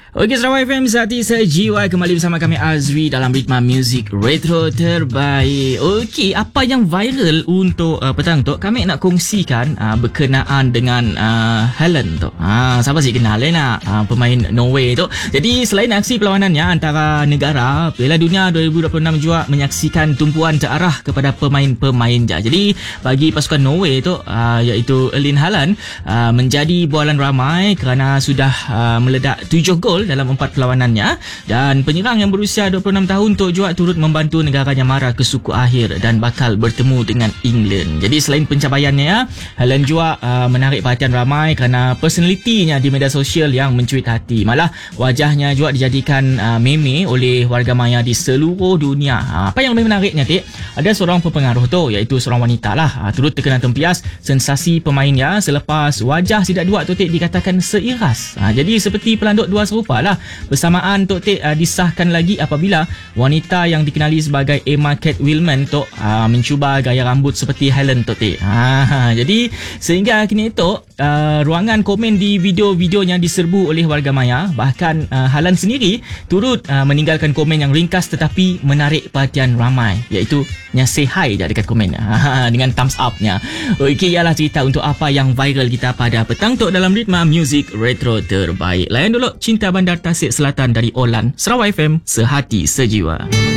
Okey, Sarawak FM Sehati Sejiwa kembali bersama kami Azri dalam Ritma Music Retro Terbaik. Okey, apa yang viral untuk petang tu kami nak kongsikan berkenaan dengan Haaland tu. Siapa sih kenal nak pemain Norway tu. Jadi selain aksi perlawanannya antara negara, Piala Dunia 2026 juga menyaksikan tumpuan terarah kepada pemain-pemain je. Jadi bagi pasukan Norway tu iaitu Erling Haaland menjadi bualan ramai kerana sudah meledak 7 gol dalam 4 perlawanannya, dan penyerang yang berusia 26 tahun tu juga turut membantu negaranya mara ke suku akhir dan bakal bertemu dengan England. Jadi selain pencapaiannya, Haaland juga menarik perhatian ramai kerana personalitinya di media sosial yang mencuit hati. Malah wajahnya juga dijadikan meme oleh warga maya di seluruh dunia. Apa yang lebih menariknya ada seorang pengaruh tu iaitu seorang wanita lah turut terkena tempias sensasi pemainnya selepas wajah tidak dua tu dikatakan seiras. Jadi seperti pelanduk dua serupa lah. Bersamaan Tok Tek disahkan lagi apabila wanita yang dikenali sebagai Emma Cat Willman tu mencuba gaya rambut seperti Haaland Tok Tek. Jadi sehingga kini itu ruangan komen di video-videonya diserbu oleh warga maya. Bahkan Haaland sendiri turut meninggalkan komen yang ringkas tetapi menarik perhatian ramai, iaitu say hi je dekat komen dengan thumbs up-nya. Okey, ialah cerita untuk apa yang viral kita pada petang tu dalam Ritma Music Retro Terbaik. Layan dulu Cinta Bandar Tasik Selatan dari Olan, Sarawak FM Sehati Sejiwa.